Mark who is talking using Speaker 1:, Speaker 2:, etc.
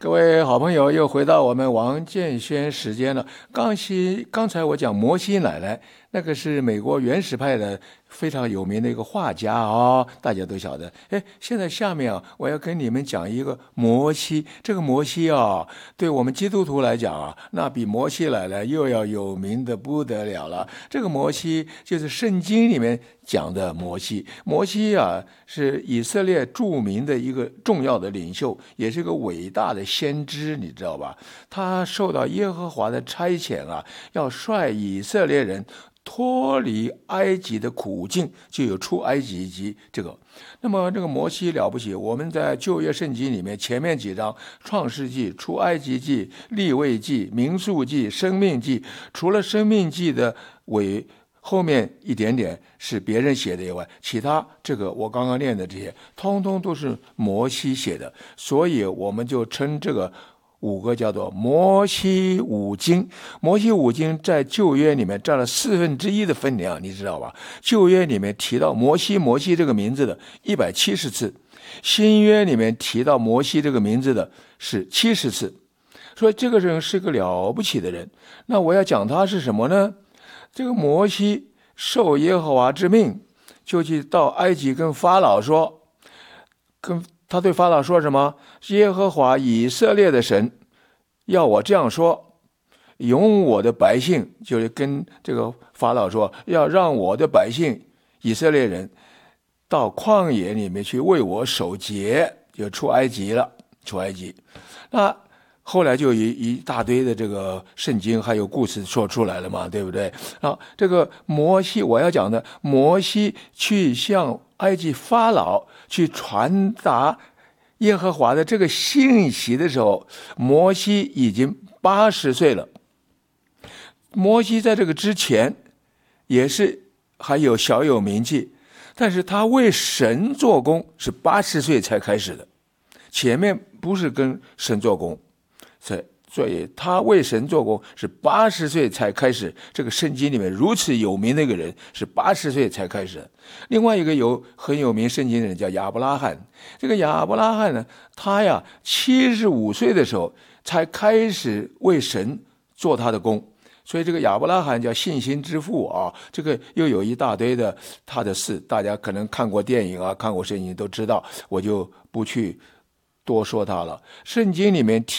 Speaker 1: 各位好朋友，又回到我们王建轩时间了。刚才我讲摩西奶奶，那个是美国原始派的非常有名的一个画家哦，大家都晓得。哎，现在下面啊，我要跟你们讲一个摩西。这个摩西啊，对我们基督徒来讲啊，那比摩西奶奶又要有名的不得了了。这个摩西就是圣经里面讲的摩西。摩西啊，是以色列著名的一个重要的领袖，也是个伟大的先知，你知道吧？他受到耶和华的差遣啊，要率以色列人脱离埃及的苦境，就有出埃及记这个。那么这个摩西了不起，我们在旧约圣经里面前面几章，创世纪、出埃及记、利未记、民数记、生命记，除了生命记的后面一点点是别人写的以外，其他这个我刚刚念的这些，通通都是摩西写的，所以我们就称这个五个叫做摩西五经。摩西五经在旧约里面占了1/4的分量，你知道吧？旧约里面提到摩西这个名字的170次，新约里面提到摩西这个名字的是70次。所以这个人是个了不起的人。那我要讲他是什么呢？这个摩西受耶和华之命，就去到埃及跟法老说，他对法老说什么？耶和华以色列的神要我这样说，容我的百姓，就是跟这个法老说，要让我的百姓以色列人到旷野里面去为我守节，就出埃及了，出埃及。那后来就一大堆的这个圣经还有故事说出来了嘛，对不对？这个摩西，我要讲的摩西去向埃及法老去传达耶和华的这个信息的时候，摩西已经80岁了。摩西在这个之前也是还有小有名气，但是他为神做工是80岁才开始的，前面不是跟神做工。所以他为神做工是80岁才开始。这个圣经里面如此有名的一个人是80岁才开始的。另外一个很有名圣经的人叫亚伯拉罕。这个亚伯拉罕呢，他呀75岁的时候才开始为神做他的工。所以这个亚伯拉罕叫信心之父啊，这个又有一大堆的他的事，大家可能看过电影啊，看过圣经都知道，我就不去多说他了。圣经里面